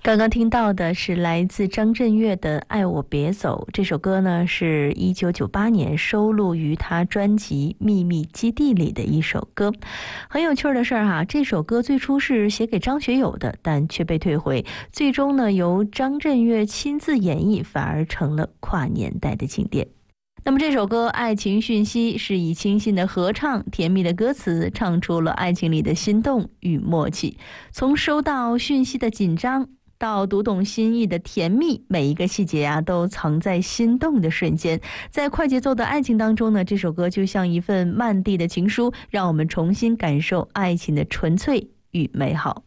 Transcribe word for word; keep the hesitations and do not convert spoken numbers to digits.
刚刚听到的是来自张震岳的《爱我别走》，这首歌呢是一九九八年收录于他专辑《秘密基地》里的一首歌。很有趣的事儿哈，这首歌最初是写给张学友的，但却被退回，最终呢由张震岳亲自演绎，反而成了跨年代的经典。那么这首歌《爱情讯息》是以清新的合唱、甜蜜的歌词，唱出了爱情里的心动与默契。从收到讯息的紧张到读懂心意的甜蜜，每一个细节啊都藏在心动的瞬间。在快节奏的爱情当中呢，这首歌就像一份漫递的情书，让我们重新感受爱情的纯粹与美好。